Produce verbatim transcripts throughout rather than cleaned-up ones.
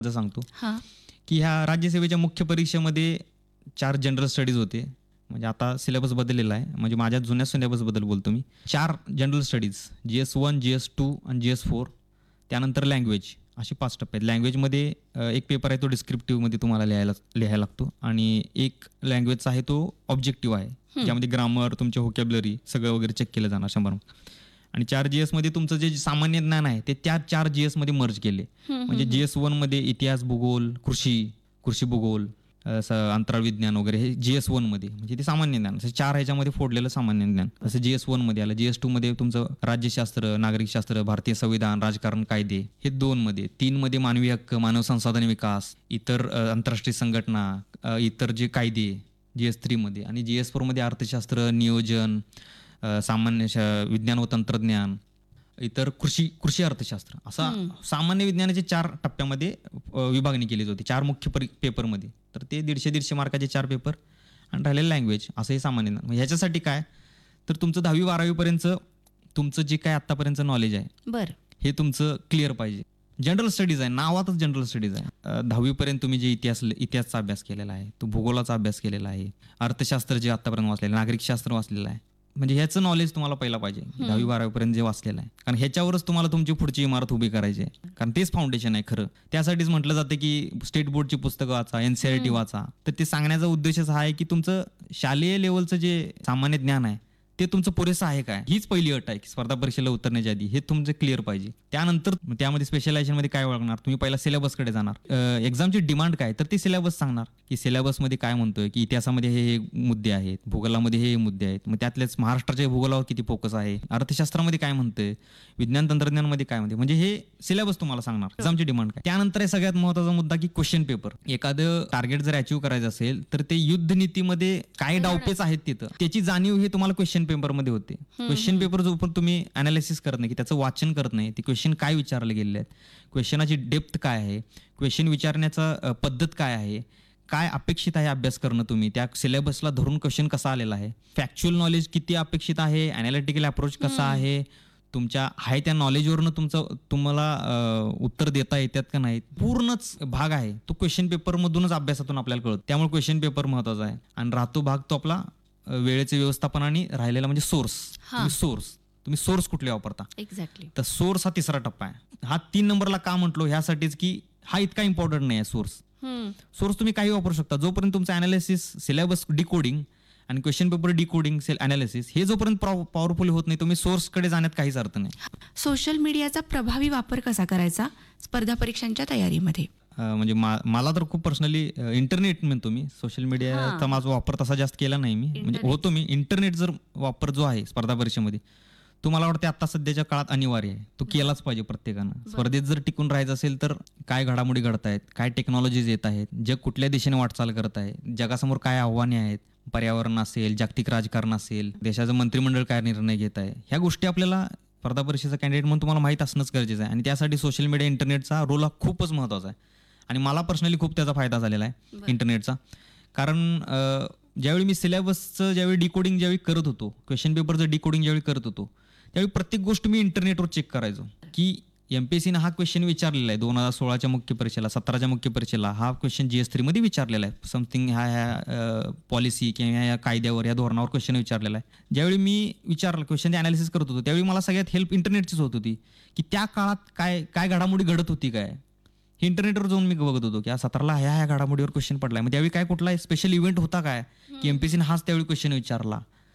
जर सांगतो हां. की ह्या राज्यसेवेच्या मुख्य परीक्षेमध्ये चार जनरल स्टडीज होते. म्हणजे आता सिलेबस बदललेला आहे. म्हणजे माझ्या जुन्या सिलेबसबद्दल बोलतो मी. चार general studies G S one, G S to आणि जी एस फोर. त्यानंतर लँग्वेज असे पाच टप्पे आहेत. लँग्वेजमध्ये अ, एक पेपर आहे तो डिस्क्रिप्टिव्हमध्ये तुम्हाला लिहायला लिहायला लागतो आणि एक लँग्वेजचा आहे तो ऑब्जेक्टिव्ह आहे. हं. ज्यामध्ये ग्रामर, तुमचे व्होकॅब्युलरी सगळं वगैरे चेक केलं जाणार शंभर मार्क. आणि चार जी एसमध्ये तुमचं जे सामान्य ज्ञान आहे ते त्या चार जी एसमध्ये मर्ज केले. हं, म्हणजे हं, जी हं. एस वनमध्ये इतिहास, भूगोल, कृषी, कृषी भूगोल, असं अंतराळ विज्ञान वगैरे हे जी एस वनमध्ये म्हणजे ते सामान्य ज्ञान. असं चार ह्याच्यामध्ये फोडलेलं सामान्य ज्ञान. जसं जी एस वनमध्ये आलं. जी एस टूमध्ये तुमचं राज्यशास्त्र, नागरिकशास्त्र, भारतीय संविधान, राजकारण, कायदे हे दोनमध्ये. तीनमध्ये मानवी हक्क, मानव संसाधन विकास, इतर अ, आंतरराष्ट्रीय संघटना, अ, इतर जे कायदे जी एस थ्रीमध्ये. आणि जी एस फोरमध्ये अर्थशास्त्र, नियोजन, अ, सामान्य श- विज्ञान व तंत्रज्ञान, इतर कृषी कृषी अर्थशास्त्र असा हं. सामान्य विज्ञानाचे चार टप्प्यामध्ये अ, विभागणी केली होती चार मुख्य परी पेपरमध्ये. तर ते दीडशे दीडशे मार्काचे चार पेपर आणि राहिलेलं लँग्वेज असं हे सामान्य ज्ञान. मग ह्याच्यासाठी काय तर तुमचं दहावी बारावीपर्यंत तुमचं जे काय आत्तापर्यंत नॉलेज आहे बरं. हे तुमचं क्लिअर पाहिजे. जनरल स्टडीज आहे, नावातच जनरल स्टडीज आहे. अ, दहावीपर्यंत तुम्ही जे इतिहास इतिहासचा अभ्यास केलेला आहे, तो भूगोलाचा अभ्यास केलेला आहे, अर्थशास्त्र जे आत्तापर्यंत वाचलेलं आहे, नागरिकशास्त्र वाचलेलं आहे. म्हणजे ह्याचं नॉलेज तुम्हाला पहिला पाहिजे दहावी बारावीपर्यंत जे वाचलेलं आहे. कारण ह्याच्यावरच तुम्हाला तुमची पुढची इमारत उभी करायची आहे. कारण तेच फाउंडेशन आहे खरं. त्यासाठीच म्हटलं जातं की स्टेट बोर्डची पुस्तकं वाचा, एन सी आर टी वाचा. तर ते सांगण्याचा उद्देशच हा आहे की तुमचं शालेय लेवलचं जे सामान्य ज्ञान आहे ते तुमचं पुरेसं आहे काय, हीच पहिली अट आहे की स्पर्धा परीक्षेला उतरण्याच्या आधी हे तुमचं क्लिअर पाहिजे. त्यानंतर त्यामध्ये स्पेशलायझेशनमध्ये काय ओळखणार तुम्ही, पहिला सिलेबसकडे जाणार. एक्झामची डिमांड काय तर ती सिलेबस सांगणार की सिलेबसमध्ये काय म्हणतोय की इतिहासामध्ये हे हे मुद्दे आहेत, भूगोलामध्ये हे हे मुद्दे आहेत. मग त्यातलेच महाराष्ट्राच्या भूगोलावर किती फोकस आहे, अर्थशास्त्रामध्ये काय म्हणतंय, विज्ञान तंत्रज्ञानमध्ये काय म्हणते, म्हणजे हे सिलेबस तुम्हाला सांगणार. एक्झामची डिमांड काय. त्यानंतर आहे सगळ्यात महत्त्वाचा मुद्दा की क्वेश्चन पेपर. एखादं टार्गेट जर अचीव्ह करायचं असेल तर ते युद्ध नीतीमध्ये काय डावपेच आहेत तिथं त्याची जाणीव हे तुम्हाला क्वेश्चन पेपरमध्ये होते. क्वेश्चन पेपर जो पण तुम्ही अनालिसिस करत नाही की त्याचं वाचन करत नाही, ते क्वेश्चन काय विचारले गेलेले आहेत, क्वेश्चनाची डेप्थ काय आहे, क्वेश्चन विचारण्याचा अ, पद्धत काय आहे, काय अपेक्षित आहे अभ्यास करणं, तुम्ही त्या सिलेबसला धरून क्वेश्चन कसा आलेला आहे, फॅक्च्युअल नॉलेज किती अपेक्षित आहे, अनालिटिकल अप्रोच कसा आहे, तुमच्या आहे त्या नॉलेजवरनं तुमचं तुम्हाला अ, उत्तर देता येतात का नाहीत, पूर्णच भाग आहे तो क्वेश्चन पेपरमधूनच अभ्यासातून आपल्याला कळतं. त्यामुळे क्वेश्चन पेपर महत्त्वाचा आहे. आणि राहतो भाग तो आपला अ, वेळेचे व्यवस्थापन आणि राहिलेला म्हणजे सोर्स. हां. तुम्ही सोर्स तुम्ही सोर्स कुठले वापरता. एक्झॅक्टली. तर सोर्स हा तिसरा टप्पा आहे. हा तीन नंबरला का म्हटलो ह्यासाठीच की हा इतका इम्पॉर्टंट नाही आहे सोर्स. हं. सोर्स तुम्ही काही वापरू शकता जोपर्यंत तुमचं अनालिसिस, सिलेबस डिकोडिंग आणि question paper decoding, sale analysis हे जोपर्यंत पॉवरफुल होत नाही तुम्ही सोर्सकडे जाण्यात काहीच अर्थ नाही. सोशल मीडियाचा प्रभावी वापर कसा करायचा स्पर्धा परीक्षांच्या तयारीमध्ये? अ, म्हणजे मा मला तर खूप पर्सनली इंटरनेट म्हणतो मी. सोशल मीडियाचा हां. माझा वापर तसा जास्त केला नाही मी. म्हणजे इंटरनेट. होतो मी. इंटरनेट जर वापर जो आहे स्पर्धा परीक्षेमध्ये तो मला वाटतं आता सध्याच्या काळात अनिवार्य आहे. तो केलाच पाहिजे प्रत्येकानं. स्पर्धेत जर टिकून राहायचं असेल तर काय घडामोडी घडत आहेत, काय टेक्नॉलॉजीज येत आहेत, जग कुठल्या दिशेने वाटचाल करत आहे, जगासमोर काय आव्हाने आहेत, पर्यावरण असेल, जागतिक राजकारण असेल, देशाचं मंत्रिमंडळ काय निर्णय घेत आहे, ह्या गोष्टी आपल्याला स्पर्धा परीक्षेचा कॅन्डिडेट म्हणून तुम्हाला माहीत असणंच गरजेचं आहे. आणि त्यासाठी सोशल मीडिया, इंटरनेटचा रोल हा खूपच महत्त्वाचा आहे. आणि मला पर्सनली खूप त्याचा फायदा झालेला आहे बरं. इंटरनेटचा. कारण अ, ज्यावेळी मी सिलेबसचं ज्यावेळी डिकोडिंग ज्यावेळी करत होतो, क्वेश्चन पेपरचं डिकोडिंग ज्यावेळी करत होतो, त्यावेळी प्रत्येक गोष्ट मी इंटरनेटवर चेक करायचो की एमपीएससीनं हा क्वेश्चन विचारलेला आहे दोन हजार सोळाच्या मुख्य परीक्षेला, सतराच्या मुख्य परीक्षेला हा क्वेश्चन जी एस थ्रीमध्ये विचारलेला आहे. समथिंग ह्या ह्या पॉलिसी किंवा ह्या ह्या कायद्यावर, या धोरणावर क्वेश्चन विचारलेला आहे. ज्यावेळी मी विचारलं क्वेश्चन अनालिसिस करत होतो त्यावेळी मला सगळ्यात हेल्प इंटरनेटचीच होत होती की त्या काळात काय काय घडामोडी घडत होती, काय हे इंटरनेटवर जाऊन मी बघत होतो की या सतराला ह्या ह्या घडामोडीवर क्वेश्चन पडलाय. मग त्यावेळी काय कुठला स्पेशल इव्हेंट होता काय की एमपीएससीने हाच त्यावेळी क्वेश्चन विचारला.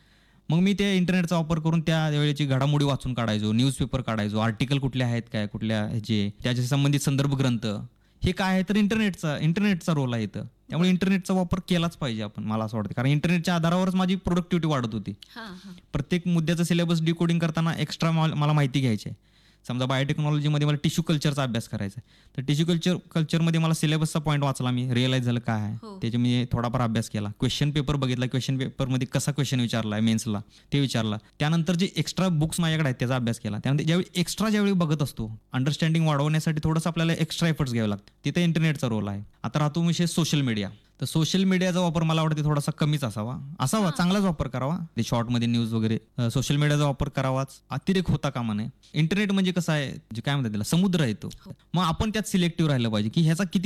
मग मी त्या इंटरनेटचा वापर करून त्या वेळेची घडामोडी वाचून काढायचो, न्यूजपेपर काढायचो, आर्टिकल कुठले आहेत काय, कुठल्या ह्याचे त्याच्याशी संबंधित संदर्भ ग्रंथ, हे काय आहे तर इंटरनेटचा इंटरनेटचा रोल आहे इथं. त्यामुळे इंटरनेटचा वापर केलाच पाहिजे आपण, मला असं वाटतं. कारण इंटरनेटच्या आधारावरच माझी प्रोडक्टिव्हिटी वाढत होती. हां, हां. प्रत्येक मुद्द्याचं सिलेबस डिकोडिंग करताना एक्स्ट्रा मला माहिती घ्यायची आहे. समजा बायोटेक्नॉलॉजीमध्ये मला टिश्यू कल्चरचा अभ्यास करायचा आहे तर टिश्यू कल्चर कल्चरमध्ये मला सिलेबसचा पॉईंट वाचला, मी रिअलाईज झालं काय आहे, हो. त्याचे मी थोडाफार अभ्यास केला. क्वेश्चन पेपर बघितला, क्वेश्चन पेपरमध्ये कसा क्वेश्चन विचारला आहे मेन्सला ते विचारला. त्यानंतर जे एक्स्ट्रा बुक्स माझ्याकडे आहेत त्याचा अभ्यास केला. त्यानंतर ज्यावेळी एक्स्ट्रा ज्यावेळी बघत असतो अंडरस्टँडिंग वाढवण्यासाठी थोडंसं आपल्याला एक्स्ट्रा एफर्ट्स घ्यावे लागतात, तिथे इंटरनेटचा रोल आहे. आता राहतो विषय सोशल मीडिया. तर सोशल मीडियाचा वापर मला वाटते थोडासा कमीच असावा असावा चांगलाच वापर करावा. ते शॉर्टमध्ये न्यूज वगैरे सोशल मीडियाचा वापर करावाच, अतिरेक होता कामा नये. इंटरनेट म्हणजे कसं आहे, जे काय म्हणतात त्याला, समुद्र आहे तो. मग आपण त्यात सिलेक्टिव्ह राहिलं पाहिजे की ह्याचा किती